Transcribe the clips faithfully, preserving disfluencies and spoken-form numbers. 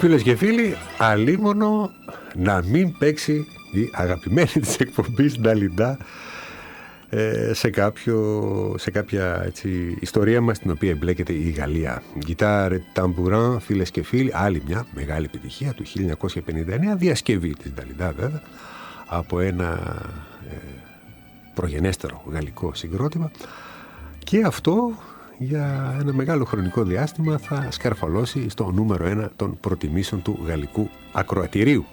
Φίλες και φίλοι, αλίμονο να μην παίξει η αγαπημένη της εκπομπής Νταλιντά σε, κάποιο, σε κάποια έτσι, ιστορία μας, την οποία εμπλέκεται η Γαλλία. Γκιτάρ ταμπουράν, φίλες και φίλοι, άλλη μια μεγάλη επιτυχία του χίλια εννιακόσια πενήντα εννέα, διασκευή της Νταλιντά βέβαια, από ένα ε, προγενέστερο γαλλικό συγκρότημα, και αυτό για ένα μεγάλο χρονικό διάστημα θα σκαρφαλώσει στο νούμερο ένα των προτιμήσεων του γαλλικού ακροατηρίου.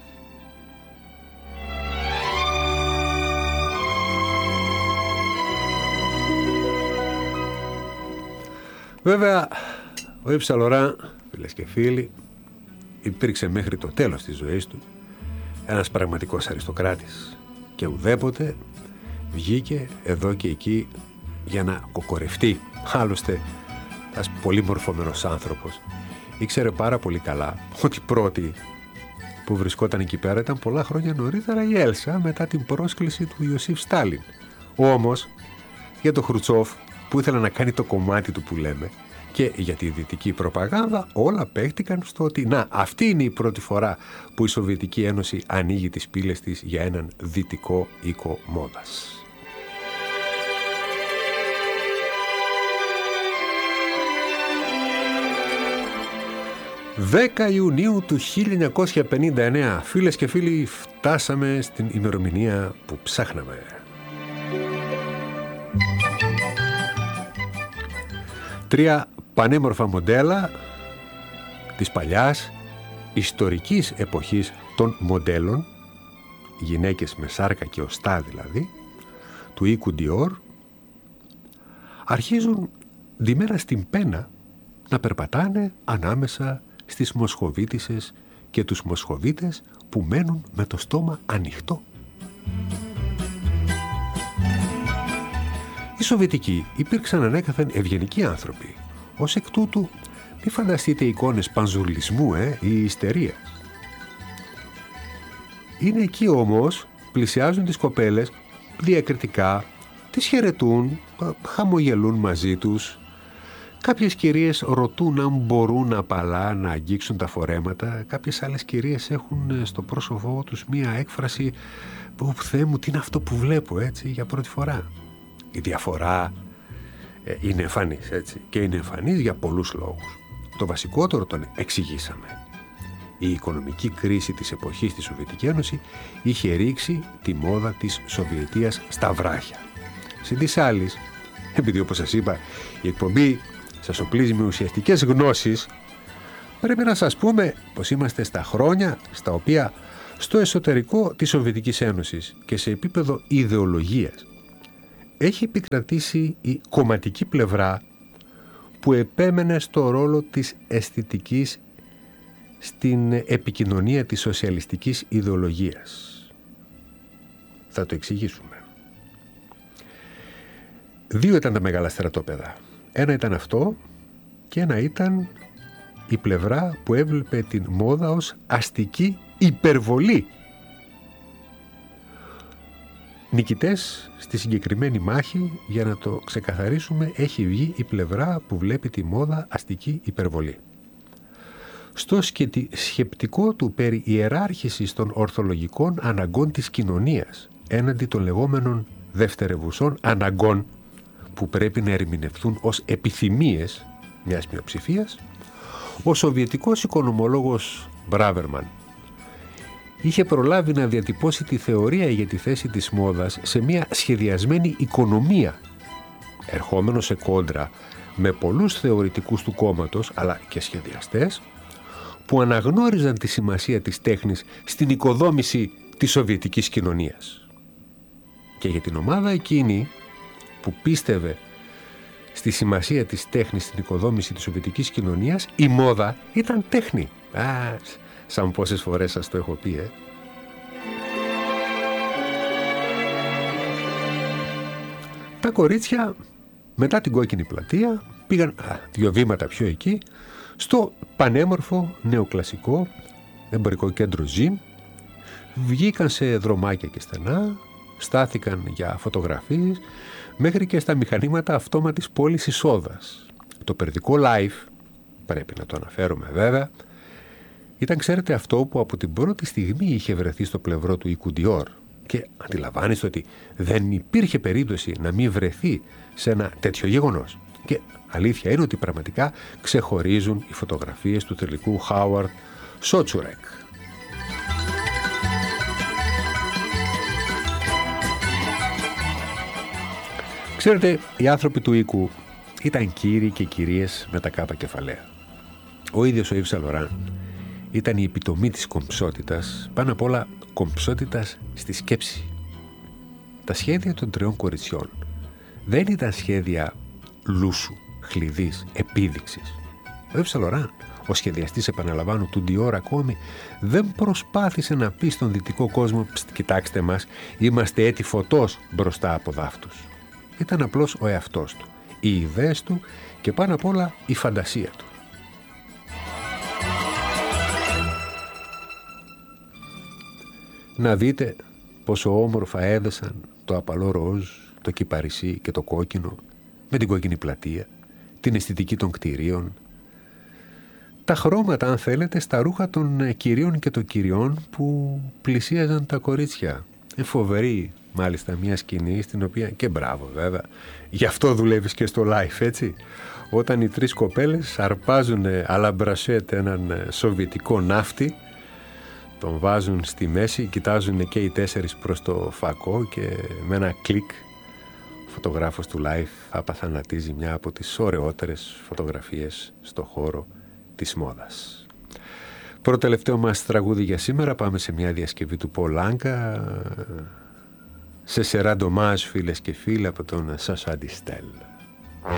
Βέβαια, ο Ιβ Σεν Λοράν, φίλες και φίλοι, υπήρξε μέχρι το τέλος της ζωής του ένας πραγματικός αριστοκράτης και ουδέποτε βγήκε εδώ και εκεί για να κοκορευτεί. Άλλωστε, ένας πολύ μορφωμένος άνθρωπος ήξερε πάρα πολύ καλά ότι η πρώτη που βρισκόταν εκεί πέρα ήταν πολλά χρόνια νωρίτερα η Έλσα, μετά την πρόσκληση του Ιωσήφ Στάλιν. Όμως, για τον Χρουτσόφ, που ήθελε να κάνει το κομμάτι του που λέμε, και για τη δυτική προπαγάνδα, όλα παίχτηκαν στο ότι να, αυτή είναι η πρώτη φορά που η Σοβιετική Ένωση ανοίγει τις πύλες της για έναν δυτικό οίκο μόδας. δέκα Ιουνίου του χίλια εννιακόσια πενήντα εννέα, φίλες και φίλοι, φτάσαμε στην ημερομηνία που ψάχναμε. Τρία πανέμορφα μοντέλα της παλιάς ιστορικής εποχής των μοντέλων, γυναίκες με σάρκα και οστά δηλαδή, του οίκου Dior, αρχίζουν ντυμένα στην πένα να περπατάνε ανάμεσα στις Μοσχοβίτισσες και τους Μοσχοβίτες που μένουν με το στόμα ανοιχτό. Οι Σοβιετικοί υπήρξαν ανέκαθεν ευγενικοί άνθρωποι. Ως εκ τούτου, μη φανταστείτε εικόνες πανζουρλισμού ε, ή ιστερίας. Είναι εκεί όμως, πλησιάζουν τις κοπέλες διακριτικά, τις χαιρετούν, χαμογελούν μαζί τους. Κάποιες κυρίες ρωτούν αν μπορούν απαλά να αγγίξουν τα φορέματα. Κάποιες άλλες κυρίες έχουν στο πρόσωπό τους μία έκφραση που, Θεέ μου, τι είναι αυτό που βλέπω έτσι για πρώτη φορά. Η διαφορά ε, είναι εμφανής, έτσι, και είναι εμφανής για πολλούς λόγους. Το βασικότερο τον εξηγήσαμε. Η οικονομική κρίση της εποχής στη Σοβιετική Ένωση είχε ρίξει τη μόδα της Σοβιετίας στα βράχια. Συν της άλλης, επειδή όπως σας είπα η εκπομπή σας οπλίζει με ουσιαστικές γνώσεις, πρέπει να σας πούμε πως είμαστε στα χρόνια στα οποία στο εσωτερικό της Σοβιετικής Ένωσης και σε επίπεδο ιδεολογίας έχει επικρατήσει η κομματική πλευρά που επέμενε στο ρόλο της αισθητικής στην επικοινωνία της σοσιαλιστικής ιδεολογίας. Θα το εξηγήσουμε. Δύο ήταν τα μεγάλα στρατόπεδα. Ένα ήταν αυτό και ένα ήταν η πλευρά που έβλεπε την μόδα ως αστική υπερβολή. Νικητές στη συγκεκριμένη μάχη, για να το ξεκαθαρίσουμε, έχει βγει η πλευρά που βλέπει τη μόδα αστική υπερβολή. Στο σκεπτικό του περί ιεράρχησης των ορθολογικών αναγκών της κοινωνίας έναντι των λεγόμενων δευτερευουσών αναγκών που πρέπει να ερμηνευθούν ως επιθυμίες μιας μειοψηφίας, ο σοβιετικός οικονομολόγος Μπράβερμαν είχε προλάβει να διατυπώσει τη θεωρία για τη θέση της μόδας σε μια σχεδιασμένη οικονομία, ερχόμενο σε κόντρα με πολλούς θεωρητικούς του κόμματος, αλλά και σχεδιαστές, που αναγνώριζαν τη σημασία της τέχνης στην οικοδόμηση της σοβιετικής κοινωνίας. Και για την ομάδα εκείνη που πίστευε στη σημασία της τέχνης στην οικοδόμηση της σοβιετικής κοινωνίας, η μόδα ήταν τέχνη. Α, σαν πόσες φορές σας το έχω πει, ε. Τα κορίτσια μετά την Κόκκινη Πλατεία πήγαν α, δύο βήματα πιο εκεί στο πανέμορφο νεοκλασικό εμπορικό κέντρο Ζιμ, βγήκαν σε δρομάκια και στενά, στάθηκαν για φωτογραφίες, μέχρι και στα μηχανήματα αυτόματης πώλησης σόδας. Το περιοδικό Life, πρέπει να το αναφέρουμε βέβαια, Ήταν, ξέρετε, αυτό που από την πρώτη στιγμή είχε βρεθεί στο πλευρό του οίκου Dior. Και αντιλαμβάνεστε ότι δεν υπήρχε περίπτωση να μην βρεθεί σε ένα τέτοιο γεγονός. Και αλήθεια είναι ότι πραγματικά ξεχωρίζουν οι φωτογραφίες του τελικού Howard Σότσουρεκ. Ξέρετε, οι άνθρωποι του οίκου ήταν κύριοι και κυρίες με τα κάπα κεφαλαία. Ο ίδιος ο Ιβ Σεν Λοράν ήταν η επιτομή της κομψότητας, πάνω απ' όλα κομψότητας στη σκέψη. Τα σχέδια των τριών κοριτσιών δεν ήταν σχέδια λούσου, χλειδής, επίδειξης. Ο Ιβ Σεν Λοράν, ο σχεδιαστής, επαναλαμβάνω, του Dior ακόμη, δεν προσπάθησε να πει στον δυτικό κόσμο «Κοιτάξτε μας, είμαστε έτη φωτός μπροστά από δάφτους». Ήταν απλώς ο εαυτός του, οι ιδέες του και πάνω απ' όλα η φαντασία του. Να δείτε πόσο όμορφα έδεσαν το απαλό ροζ, το κυπαρισί και το κόκκινο με την κόκκινη πλατεία, την αισθητική των κτηρίων. Τα χρώματα, αν θέλετε, στα ρούχα των κυρίων και των κυριών που πλησίαζαν τα κορίτσια. Είναι φοβερή μάλιστα μια σκηνή στην οποία, και μπράβο βέβαια, γι' αυτό δουλεύεις και στο live, έτσι, όταν οι τρεις κοπέλες αρπάζουν αλα μπρασέτ έναν σοβιετικό ναύτη, τον βάζουν στη μέση, κοιτάζουν και οι τέσσερις προς το φακό και με ένα κλικ ο φωτογράφος του live απαθανατίζει μια από τις ωραιότερες φωτογραφίες στο χώρο της μόδας. Πρώτο τελευταίο μας τραγούδι για σήμερα, πάμε σε μια διασκευή του Πολ Anka, σε σερά ντομάζ, φίλες και φίλοι, από τον Σάσα Ντιστέλ.